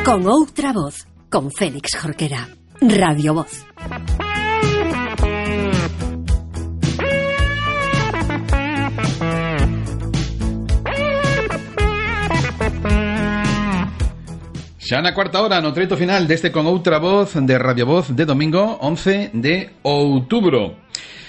Con outra voz, con Félix Jorquera. Radio Voz. Xa na cuarta hora, no treito final deste Con outra voz de Radio Voz de domingo 11 de outubro.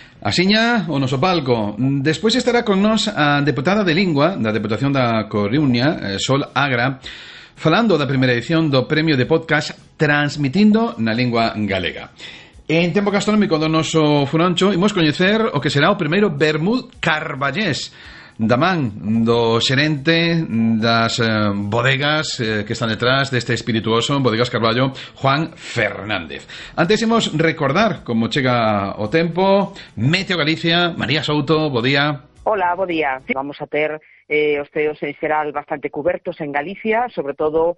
Asiña o noso palco. Despois estará con nós a deputada de Lingua da Deputación da Coruña, Sol Agra, falando da primeira edición do Premio de Podcast Transmitindo na Lingua Galega. En tempo gastronómico do noso Furoncho imos coñecer o que será o primeiro vermut carballés da man do xerente das bodegas que están detrás deste espirituoso Bodegas Carballo, Juan Fernández. Antes imos recordar como chega o tempo. Meteo Galicia, María Souto, bo día. Hola, bo día. Vamos a ter os ceos en xeral bastante cubertos en Galicia, sobre todo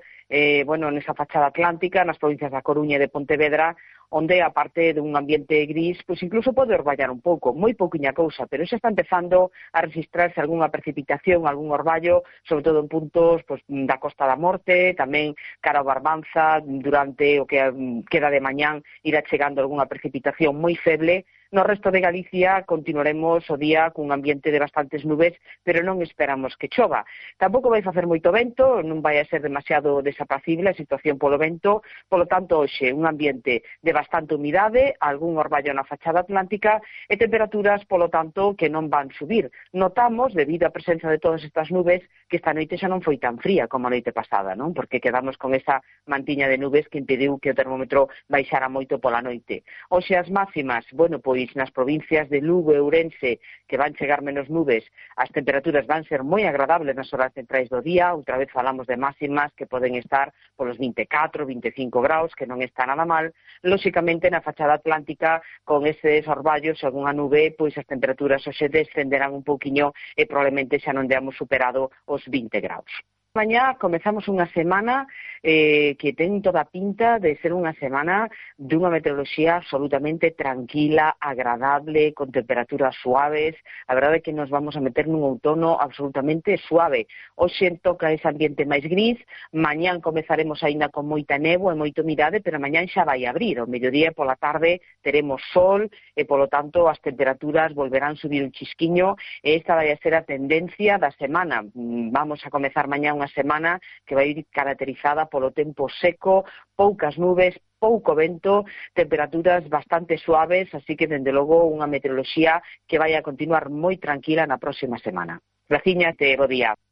nesa fachada atlántica, nas provincias da Coruña e de Pontevedra, onde, aparte dun ambiente gris, pois incluso pode orballar un pouco, moi pouquiña cousa, pero xa está empezando a registrarse algunha precipitación, algún orballo, sobre todo en puntos da Costa da Morte, tamén cara ao Barbanza, durante o que queda de mañán irá chegando algunha precipitación moi feble. No resto de Galicia continuaremos o día cun ambiente de bastantes nubes, pero non esperamos que chova. Tampouco vai facer moito vento, non vai a ser demasiado desapacible a situación polo vento, polo tanto, hoxe, un ambiente de bastante humidade, algún orballo na fachada atlántica e temperaturas, polo tanto, que non van subir. Notamos, debido á presenza de todas estas nubes, que esta noite xa non foi tan fría como a noite pasada, non? Porque quedamos con esa mantiña de nubes que impediu que o termómetro baixara moito pola noite. Hoxe as máximas, pois nas provincias de Lugo e Ourense, que van chegar menos nubes, as temperaturas van ser moi agradables nas horas centrais do día. Outra vez falamos de máximas que poden estar polos 24, 25 graus, que non está nada mal. Lóxicamente, na fachada atlántica, con eses orballos e algunha nube, pois as temperaturas hoxe descenderán un pouquiño e probablemente xa non deamos superado os 20 graus. Mañá comezamos unha semana que ten toda a pinta de ser unha semana dunha meteoroloxía absolutamente tranquila, agradable, con temperaturas suaves. A verdade é que nos vamos a meter nun outono absolutamente suave. Hoxe toca ese ambiente máis gris, mañán comezaremos aínda con moita néboa e moita humidade, pero mañán xa vai abrir. O mediodía e pola tarde teremos sol e, polo tanto, as temperaturas volverán subir un chisquiño e esta vai a ser a tendencia da semana. Vamos a comezar mañán unha semana que vai ir caracterizada polo tempo seco, poucas nubes, pouco vento, temperaturas bastante suaves, así que, dende logo, unha meteoroloxía que vai a continuar moi tranquila na próxima semana. Graciñas e bo día.